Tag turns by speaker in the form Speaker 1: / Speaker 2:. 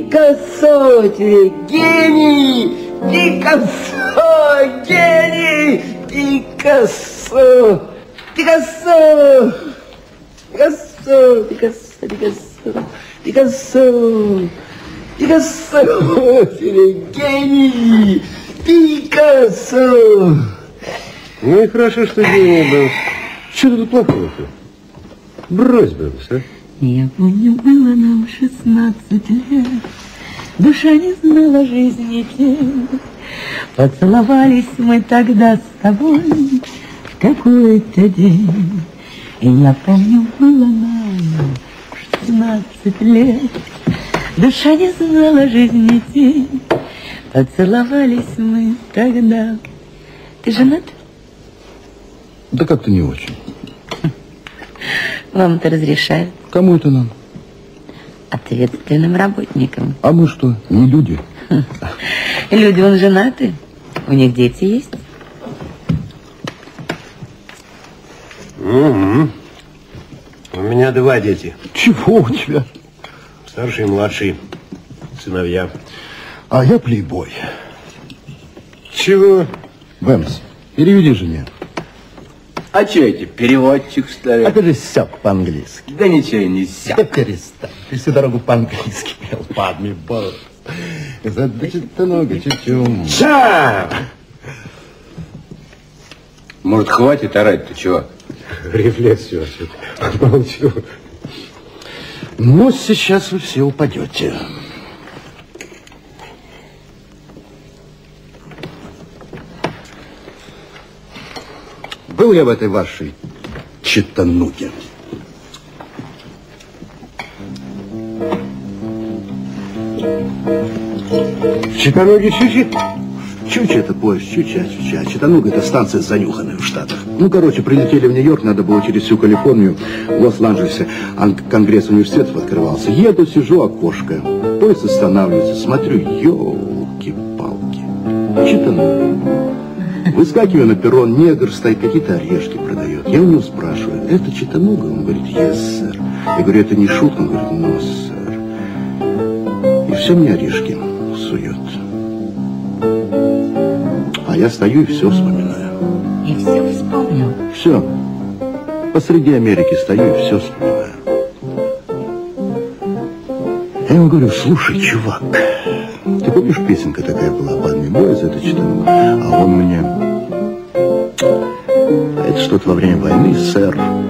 Speaker 1: Пикассо, гений! Пикассо, гений! Пикассо! Пикассо! Пикассо! Пикассо! Пикассо! Пикассо! Гений! Пикассо!
Speaker 2: Ну и хорошо, что гений был. Что тут плохого-то? Брось, Бэмс, а?
Speaker 3: Я помню, было нам 16 лет, душа не знала жизни тем. Поцеловались мы тогда с тобой в какой-то день. И я помню, было нам 16 лет, душа не знала жизни тем. Поцеловались мы тогда. Ты женат?
Speaker 2: Да как-то не очень.
Speaker 3: Вам это разрешают?
Speaker 2: Кому это нам?
Speaker 3: Ответственным работникам.
Speaker 2: А мы что, не люди?
Speaker 3: Люди, он женаты, у них дети есть.
Speaker 4: Угу. У меня 2 дети.
Speaker 2: Чего у тебя?
Speaker 4: Старший и младший сыновья.
Speaker 2: А я плейбой.
Speaker 4: Чего?
Speaker 2: Бэмс, переведи жене.
Speaker 1: А что эти, переводчик, что ли?
Speaker 2: А ты же сяк по-английски.
Speaker 1: Да ничего и не сяк.
Speaker 2: Да перестань. Ты всю дорогу по-английски пел. Падми, босс. Задача-то много, чуть-чуть.
Speaker 4: Ша! Может, хватит орать, ты чего?
Speaker 2: Рефлекс все. Молчу. Ну, сейчас вы все упадете. Был я в этой вашей Читтануге.
Speaker 4: В Читтануге Чучи?
Speaker 2: Чуча это поезд, Чуча. Читтануга это станция занюханная в Штатах. Ну, короче, прилетели в Нью-Йорк, надо было через всю Калифорнию. В Лос-Анджелесе конгресс университетов открывался. Еду, сижу, окошко. Поезд останавливается, смотрю, елки-палки. Читтануга. Выскакиваю на перрон, негр стоит, какие-то орешки продает. Я у него спрашиваю, это Читтануга? Он говорит, yes, сэр. Я говорю, это не шутка? Он говорит, no, сэр. И все мне орешки сует. А я стою и все вспоминаю.
Speaker 3: И все вспомнил.
Speaker 2: Все. Посреди Америки стою и все вспоминаю. Я ему говорю, слушай, чувак, ты помнишь, песенка такая была, «Падми Бойз», это Читтануга? А он мне, это что-то во время войны, сэр.